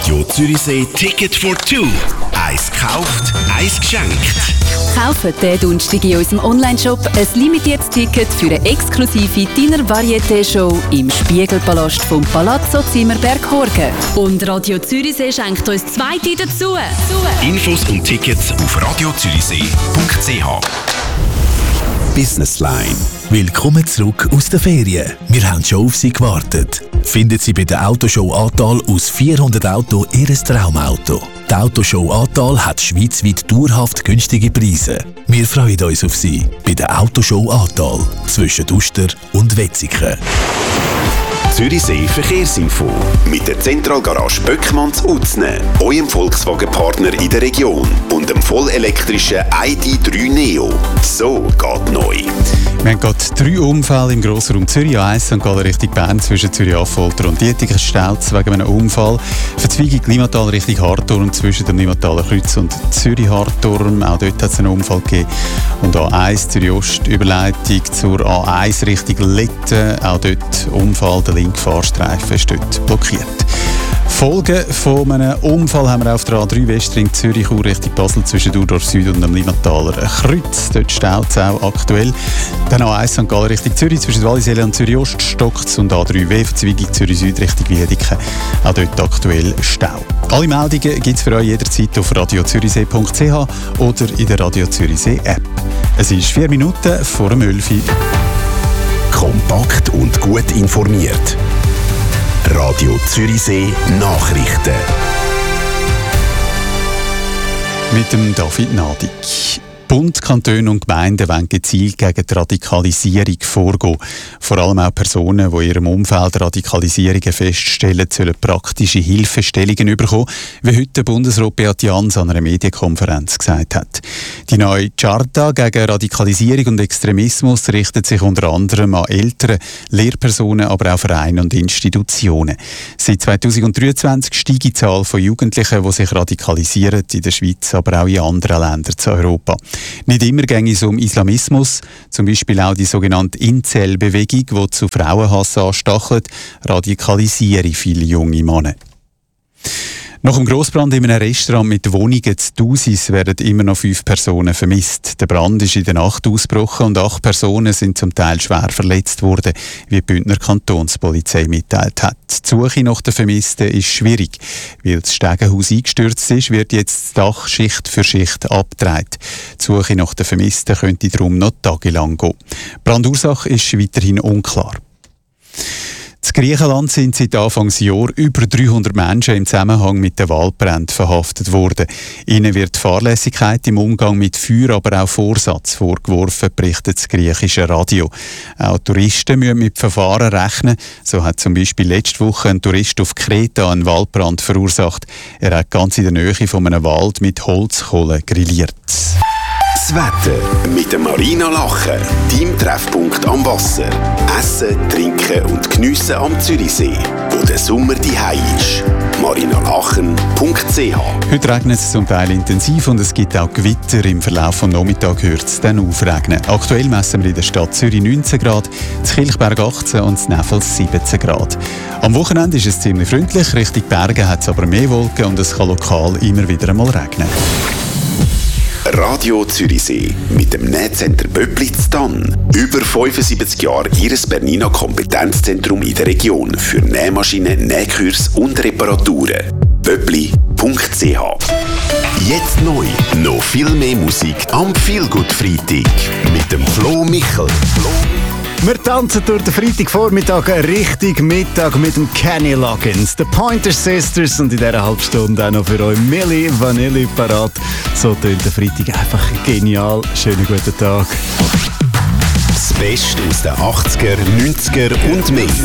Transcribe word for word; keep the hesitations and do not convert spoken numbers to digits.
Radio Zürichsee Ticket for Two. Eins gekauft, eins geschenkt. Kaufen diesen Donnerstag in unserem Onlineshop ein limitiertes Ticket für eine exklusive Dinner Varieté Show im Spiegelpalast vom Palazzo Zimmerberg Horgen. Und Radio Zürichsee schenkt uns zwei dazu. Infos und Tickets auf radio zürichsee punkt c h. Business Line. Willkommen zurück aus den Ferien. Wir haben schon auf Sie gewartet. Finden Sie bei der Autoshow Atal aus vierhundert Autos Ihr Traumauto. Die Autoshow Atal hat schweizweit dauerhaft günstige Preise. Wir freuen uns auf Sie bei der Autoshow Atal zwischen Uster und Wetzikon. Zürichsee Verkehrsinfo mit der Zentralgarage Böckmanns Utzne, eurem Volkswagen-Partner in der Region und dem vollelektrischen I D drei Neo. So geht neu. Wir haben gerade drei Unfälle im Grossraum Zürich, A eins Sankt Gallen Richtung Bern zwischen Zürich-Affolter und Dietiken-Stauz wegen einem Unfall. Verzweigung Limmatal Richtung Harturm zwischen dem Limmataler Kreuz und Zürich-Harturm. Auch dort hat es einen Unfall gegeben. Und A eins Zürich-Ost, Überleitung zur A eins Richtung Letten. Auch dort Unfall, der linke Fahrstreifen ist dort blockiert. Folgen von einem Unfall haben wir auf der A drei Westring Zürich Richtung Basel zwischen Urdorf Süd und dem Limmataler Kreuz. Dort staut es auch aktuell. Dann A eins Sankt Gallen Richtung Zürich zwischen Wallisellen und Zürich Ost stockt es und A drei W Verzweigung Zürich Süd Richtung Wiedeke. Auch dort aktuell Stau. Alle Meldungen gibt es für euch jederzeit auf radio zürichsee punkt c h oder in der Radio Zürichsee App. Es ist vier Minuten vor dem elf Uhr. Kompakt und gut informiert. Radio Zürichsee Nachrichten. Mit dem David Nadig. Bund, Kantone und Gemeinden wollen gezielt gegen die Radikalisierung vorgehen. Vor allem auch Personen, die in ihrem Umfeld Radikalisierungen feststellen, sollen praktische Hilfestellungen bekommen, wie heute Bundesrat Beat Jans an einer Medienkonferenz gesagt hat. Die neue Charta gegen Radikalisierung und Extremismus richtet sich unter anderem an Eltern, Lehrpersonen, aber auch Vereine und Institutionen. Seit zweitausenddreiundzwanzig steigt die Zahl von Jugendlichen, die sich radikalisieren, in der Schweiz, aber auch in anderen Ländern zu Europa. Nicht immer ging es um Islamismus, zum Beispiel auch die sogenannte Incel-Bewegung, die zu Frauenhass anstachelt, radikalisiere viele junge Männer. Nach dem Grossbrand in einem Restaurant mit Wohnungen zu Thusis werden immer noch fünf Personen vermisst. Der Brand ist in der Nacht ausgebrochen und acht Personen sind zum Teil schwer verletzt worden, wie die Bündner Kantonspolizei mitteilt hat. Die Suche nach den Vermissten ist schwierig. Weil das Stegenhaus eingestürzt ist, wird jetzt das Dach Schicht für Schicht abgetragen. Die Suche nach den Vermissten könnte darum noch tagelang gehen. Die Brandursache ist weiterhin unklar. In Griechenland sind seit Anfangsjahr über dreihundert Menschen im Zusammenhang mit den Waldbränden verhaftet worden. Ihnen wird Fahrlässigkeit im Umgang mit Feuer, aber auch Vorsatz vorgeworfen, berichtet das griechische Radio. Auch Touristen müssen mit Verfahren rechnen. So hat zum Beispiel letzte Woche ein Tourist auf Kreta einen Waldbrand verursacht. Er hat ganz in der Nähe von einem Wald mit Holzkohle grilliert. Das Wetter mit dem Marina Lachen, deinem Treffpunkt am Wasser. Essen, trinken und geniessen am Zürichsee, wo der Sommer daheim ist. marina lachen punkt c h. Heute regnet es zum Teil intensiv und es gibt auch Gewitter. Im Verlauf des Nachmittags hört es dann aufregnen. Aktuell messen wir in der Stadt Zürich neunzehn Grad, in Kilchberg achtzehn und in Neffels siebzehn Grad. Am Wochenende ist es ziemlich freundlich, Richtung Berge hat es aber mehr Wolken und es kann lokal immer wieder einmal regnen. Radio Zürichsee mit dem Nähcenter Böblitz Tann. Über fünfundsiebzig Jahre Ihres Bernina Kompetenzzentrum in der Region für Nähmaschinen, Nähkurs und Reparaturen. böbli punkt c h. Jetzt neu, noch viel mehr Musik am Feelgood Freitag mit dem Flo Michel. Flo Wir tanzen durch den Freitagvormittag richtig Mittag mit dem Kenny Loggins, den Pointer Sisters und in dieser halben Stunde auch noch für euch Milli Vanilli parat. So tönt der Freitag einfach genial. Schönen guten Tag. Das Beste aus den achtziger, neunziger und mehr.